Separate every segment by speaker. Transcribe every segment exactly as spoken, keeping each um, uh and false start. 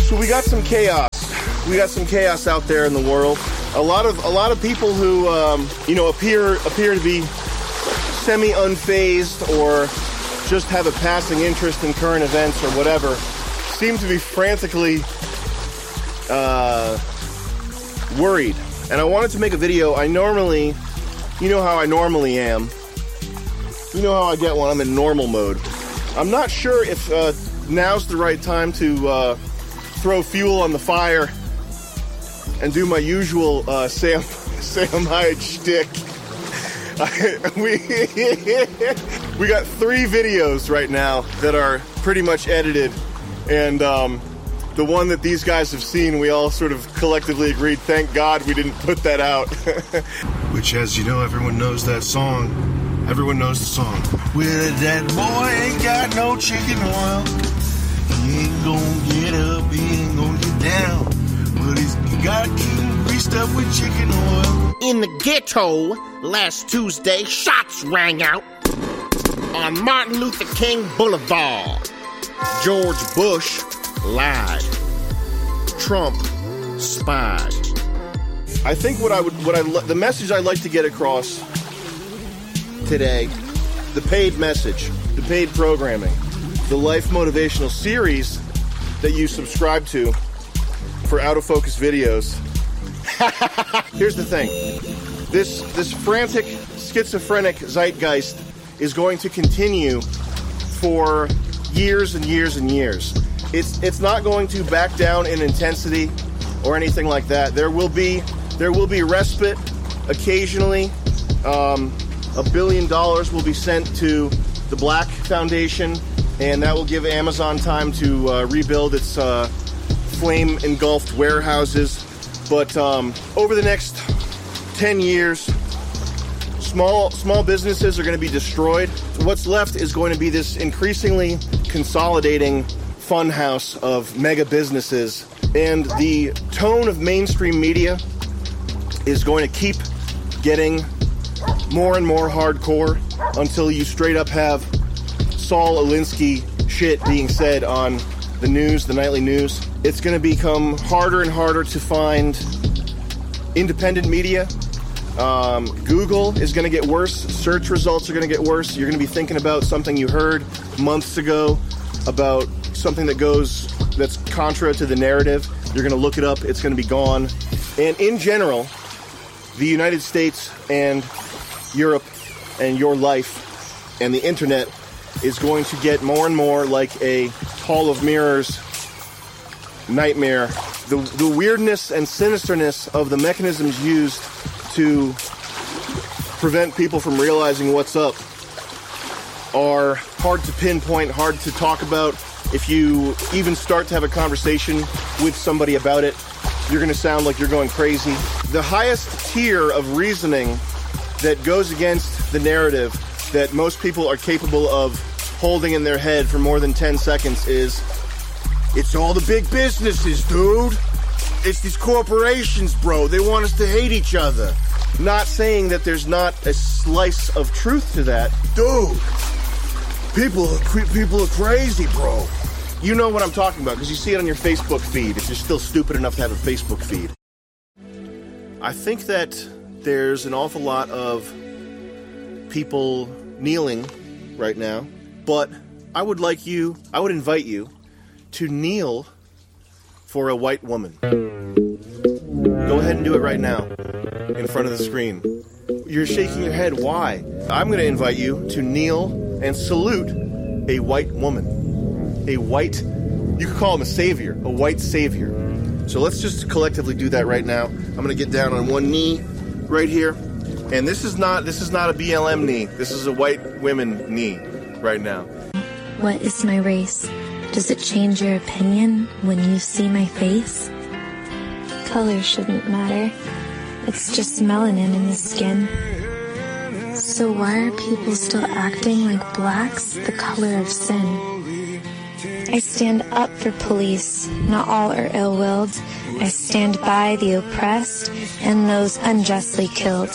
Speaker 1: So we got some chaos. We got some chaos out there in the world. A lot of a lot of people who um, you know appear appear to be semi-unfazed or just have a passing interest in current events or whatever, seem to be frantically uh, worried. And I wanted to make a video. I normally, you know how I normally am. You know how I get when I'm in normal mode. I'm not sure if uh, now's the right time to uh, throw fuel on the fire and do my usual uh, Sam Sam Hyde shtick. we we got three videos right now that are pretty much edited, and um, the one that these guys have seen, we all sort of collectively agreed, thank God we didn't put that out.
Speaker 2: Which, as you know, everyone knows that song. Everyone knows the song. Well, that boy ain't got no chicken oil. He ain't gonna get up, he ain't gonna get down. But he's got to greased up with chicken oil.
Speaker 3: In the ghetto, last Tuesday, shots rang out on Martin Luther King Boulevard. George Bush lied. Trump spied.
Speaker 1: I think what I would, what I, the message I'd like to get across today, the paid message, the paid programming, the life motivational series that you subscribe to for out of focus videos. Here's the thing. This this frantic, schizophrenic zeitgeist is going to continue for years and years and years. It's it's not going to back down in intensity or anything like that. There will be there will be respite occasionally. Um, a billion dollars will be sent to the Black Foundation, and that will give Amazon time to uh, rebuild its uh, flame-engulfed warehouses. But um, over the next ten years, small small businesses are going to be destroyed. What's left is going to be this increasingly consolidating funhouse of mega businesses, and the tone of mainstream media is going to keep getting more and more hardcore until you straight up have Saul Alinsky shit being said on the news, the nightly news. It's going to become harder and harder to find independent media. Um, Google is going to get worse. Search results are going to get worse. You're going to be thinking about something you heard months ago about something that goes, that's contra to the narrative. You're going to look it up. It's going to be gone. And in general, the United States and Europe and your life and the internet is going to get more and more like a Hall of Mirrors nightmare. The, the weirdness and sinisterness of the mechanisms used to prevent people from realizing what's up are hard to pinpoint, hard to talk about. If you even start to have a conversation with somebody about it, you're going to sound like you're going crazy. The highest tier of reasoning that goes against the narrative that most people are capable of holding in their head for more than ten seconds is, it's all the big businesses, dude. It's these corporations, bro. They want us to hate each other. Not saying that there's not a slice of truth to that. Dude, people are, people are crazy, bro. You know what I'm talking about because you see it on your Facebook feed if you're still stupid enough to have a Facebook feed. I think that there's an awful lot of people kneeling right now, but I would like you, I would invite you to kneel for a white woman. Go ahead and do it right now in front of the screen. You're shaking your head. Why? I'm going to invite you to kneel and salute a white woman. A white, you could call him a savior, a white savior. So let's just collectively do that right now. I'm going to get down on one knee right here. And this is not this is not a B L M knee. This is a white women knee right now.
Speaker 4: What is my race? Does it change your opinion when you see my face? Color shouldn't matter. It's just melanin in the skin. So why are people still acting like black's the color of sin? I stand up for police. Not all are ill-willed. I stand by the oppressed and those unjustly killed.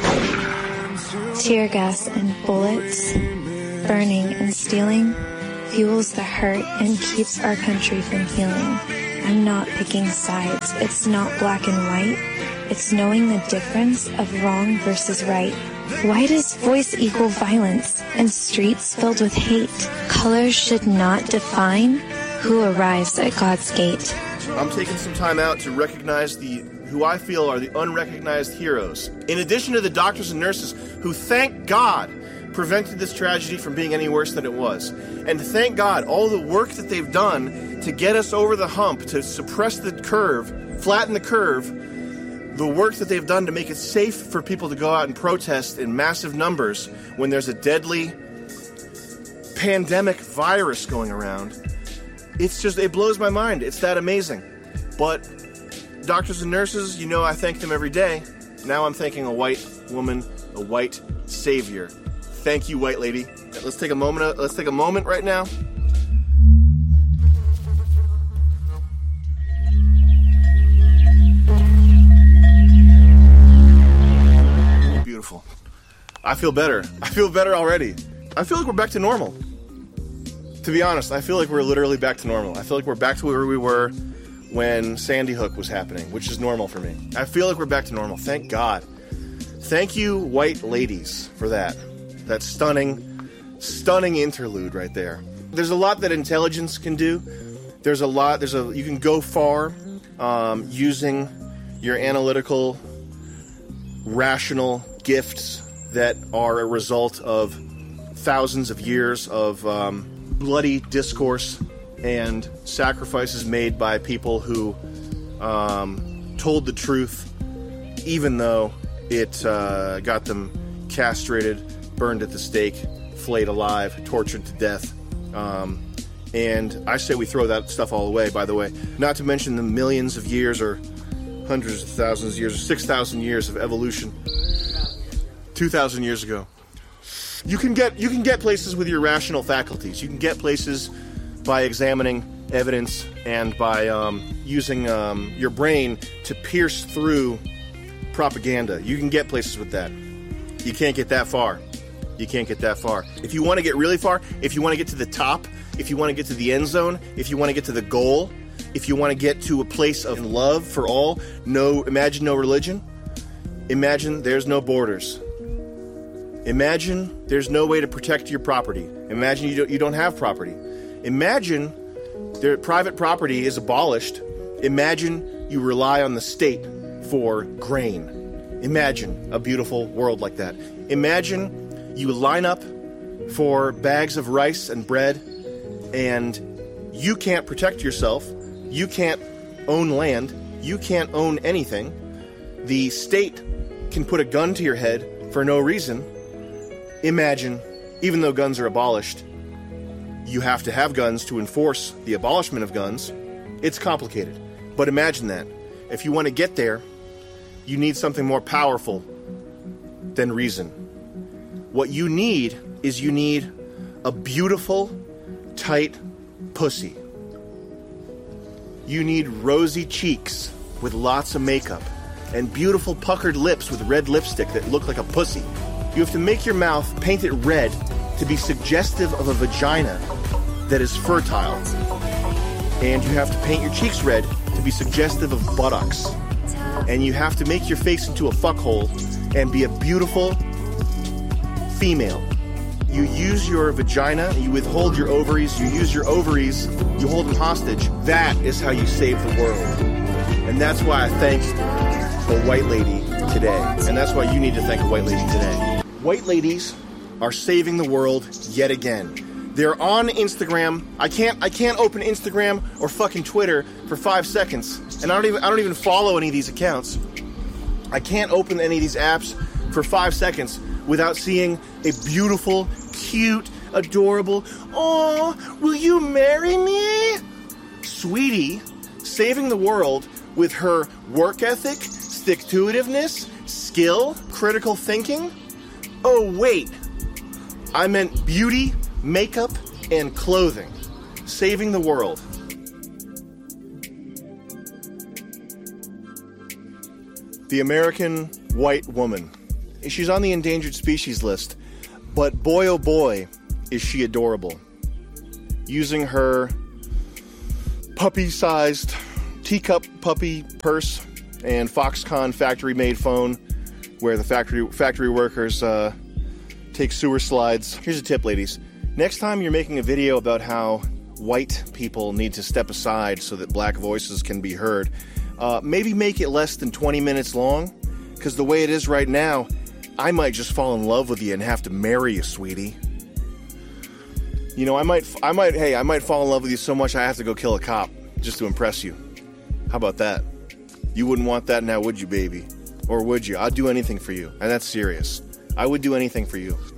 Speaker 4: Tear gas and bullets, burning and stealing, fuels the hurt and keeps our country from healing. I'm not picking sides. It's not black and white. It's knowing the difference of wrong versus right. Why does voice equal violence and streets filled with hate? Colors should not define who arrives at God's gate.
Speaker 1: I'm taking some time out to recognize the who I feel are the unrecognized heroes. In addition to the doctors and nurses who, thank God, prevented this tragedy from being any worse than it was. And thank God, all the work that they've done to get us over the hump, to suppress the curve, flatten the curve, the work that they've done to make it safe for people to go out and protest in massive numbers when there's a deadly pandemic virus going around. It's just, it blows my mind. It's that amazing. But doctors and nurses, you know I thank them every day. Now I'm thanking a white woman, a white savior. Thank you, white lady. Let's take a moment. Let's take a moment right now. Beautiful. I feel better. I feel better already. I feel like we're back to normal. To be honest, I feel like we're literally back to normal. I feel like we're back to where we were when Sandy Hook was happening, which is normal for me. I feel like we're back to normal. Thank God. Thank you, white ladies, for that. That stunning, stunning interlude right there. There's a lot that intelligence can do. There's a lot, there's a, you can go far um, using your analytical, rational gifts that are a result of thousands of years of um, bloody discourse and sacrifices made by people who um, told the truth, even though it uh, got them castrated, burned at the stake, flayed alive, tortured to death. Um, and I say we throw that stuff all away, by the way. Not to mention the millions of years or hundreds of thousands of years or six thousand years of evolution. two thousand years ago. You can get you can get places with your rational faculties. You can get places by examining evidence and by um, using um, your brain to pierce through propaganda. You can get places with that. You can't get that far. You can't get that far. If you want to get really far, if you want to get to the top, if you want to get to the end zone, if you want to get to the goal, if you want to get to a place of love for all, no, imagine no religion. Imagine there's no borders. Imagine there's no way to protect your property. Imagine you don't, you don't have property. Imagine their private property is abolished. Imagine you rely on the state for grain. Imagine a beautiful world like that. Imagine you line up for bags of rice and bread and you can't protect yourself. You can't own land. You can't own anything. The state can put a gun to your head for no reason. Imagine, even though guns are abolished, you have to have guns to enforce the abolishment of guns. It's complicated. But imagine that. If you want to get there, you need something more powerful than reason. What you need is you need a beautiful, tight pussy. You need rosy cheeks with lots of makeup and beautiful puckered lips with red lipstick that look like a pussy. You have to make your mouth, paint it red to be suggestive of a vagina that is fertile. And you have to paint your cheeks red to be suggestive of buttocks. And you have to make your face into a fuckhole and be a beautiful female. You use your vagina, you withhold your ovaries, you use your ovaries, you hold them hostage. That is how you save the world. And that's why I thank a white lady today. And that's why you need to thank a white lady today. White ladies are saving the world yet again. They're on Instagram. I can't I can't open Instagram or fucking Twitter for five seconds. And I don't even I don't even follow any of these accounts. I can't open any of these apps for five seconds without seeing a beautiful, cute, adorable, "Oh, will you marry me?" sweetie saving the world with her work ethic, stick-to-itiveness, skill, critical thinking. Oh, wait. I meant beauty, makeup, and clothing. Saving the world. The American white woman. She's on the endangered species list, but boy oh boy is she adorable. Using her puppy-sized teacup puppy purse and Foxconn factory-made phone where the factory factory workers uh, take sewer slides. Here's a tip, ladies. Next time you're making a video about how white people need to step aside so that black voices can be heard, uh, maybe make it less than twenty minutes long, because the way it is right now, I might just fall in love with you and have to marry you, sweetie. You know, I might, I might, hey, I might fall in love with you so much I have to go kill a cop just to impress you. How about that? You wouldn't want that now, would you, baby? Or would you? I'd do anything for you, and that's serious. I would do anything for you.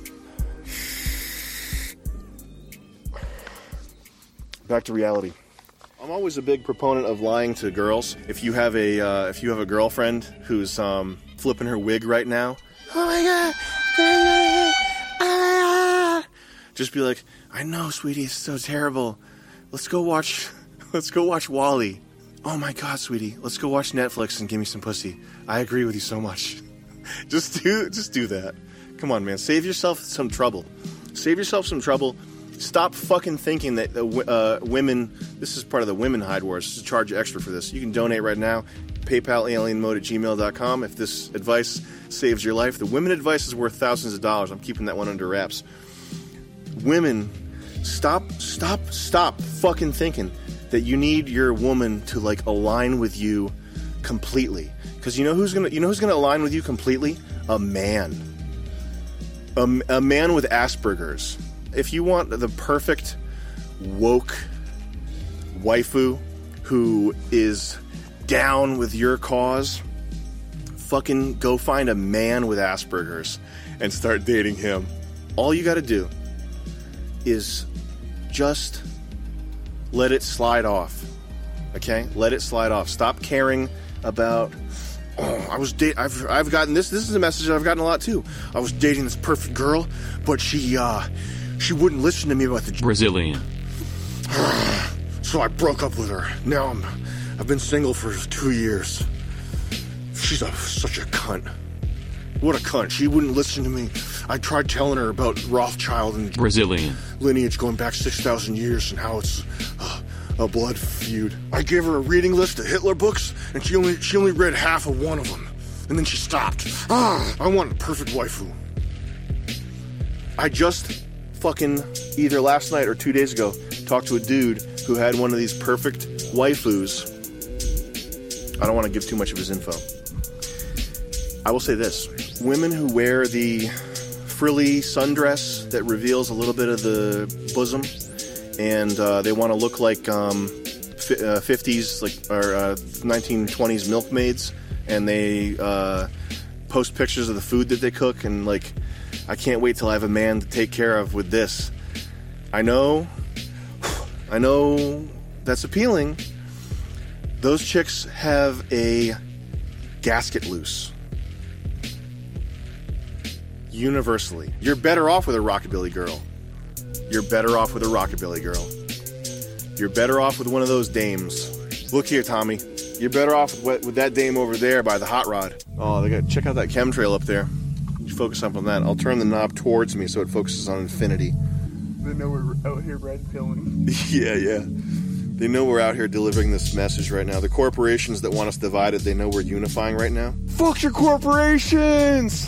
Speaker 1: Back to reality. I'm always a big proponent of lying to girls. If you have a uh, if you have a girlfriend who's um, flipping her wig right now, oh my god, ah. Just be like, I know, sweetie, it's so terrible. Let's go watch. Let's go watch WALL-E. Oh my god, sweetie, let's go watch Netflix and give me some pussy. I agree with you so much. just do just do that. Come on, man. Save yourself some trouble. Save yourself some trouble. Stop fucking thinking that uh, women, this is part of the Women Hide Wars, just charge extra for this. You can donate right now, PayPal alien mode at gmail dot com. If this advice saves your life, the women advice is worth thousands of dollars. I'm keeping that one under wraps. Women, stop, stop, stop fucking thinking that you need your woman to like align with you completely. Because you know who's gonna, you know who's gonna align with you completely? A man. A, a man with Asperger's. If you want the perfect woke waifu who is down with your cause, fucking go find a man with Asperger's and start dating him. All you gotta do is just let it slide off. Okay? Let it slide off. Stop caring about, oh, I was dating, I've, I've gotten this, this is a message I've gotten a lot too. I was dating this perfect girl, but she, uh, She wouldn't listen to me about the
Speaker 5: Brazilian.
Speaker 1: So I broke up with her. Now I'm, I've been single for two years. She's a, such a cunt. What a cunt. She wouldn't listen to me. I tried telling her about Rothschild and
Speaker 5: Brazilian
Speaker 1: lineage going back six thousand years and how it's uh, a blood feud. I gave her a reading list of Hitler books, and she only she only read half of one of them. And then she stopped. Ah, I want a perfect waifu. I just fucking either last night or two days ago talked to a dude who had one of these perfect waifus. I don't want to give too much of his info. I will say this. Women who wear the frilly sundress that reveals a little bit of the bosom and uh, they want to look like um, f- uh, fifties like or uh, nineteen twenties milkmaids, and they uh, post pictures of the food that they cook and like, I can't wait till I have a man to take care of with this. I know, I know that's appealing. Those chicks have a gasket loose. Universally. You're better off with a rockabilly girl. You're better off with a rockabilly girl. You're better off with one of those dames. Look here, Tommy. You're better off with, with that dame over there by the hot rod. Oh, they got check out that chemtrail up there. You focus up on that. I'll turn the knob towards me so it focuses on infinity.
Speaker 6: They know we're out here red pilling.
Speaker 1: yeah, yeah. They know we're out here delivering this message right now. The corporations that want us divided, they know we're unifying right now. Fuck your corporations!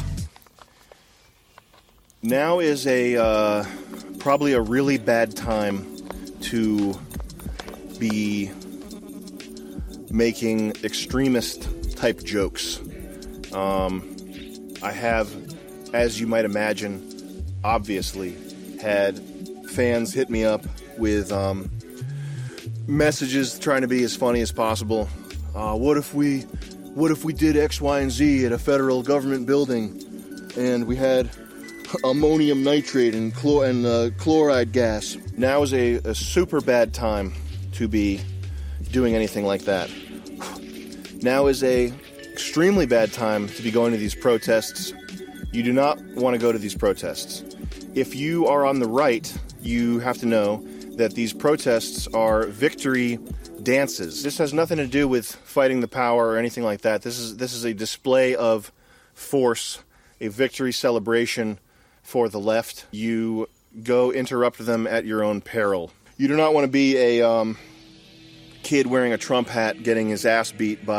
Speaker 1: Now is a uh, probably a really bad time to be making extremist type jokes. Um, I have, as you might imagine, obviously had fans hit me up with um, messages trying to be as funny as possible. Uh, what if we, what if we did X, Y, and Z at a federal government building, and we had ammonium nitrate and, chlor- and uh, chloride gas? Now is a, a super bad time to be doing anything like that. Now is a extremely bad time to be going to these protests. You do not want to go to these protests. If you are on the right, you have to know that these protests are victory dances. This has nothing to do with fighting the power or anything like that. This is this is a display of force, a victory celebration for the left. You go interrupt them at your own peril. You do not want to be a um, kid wearing a Trump hat getting his ass beat by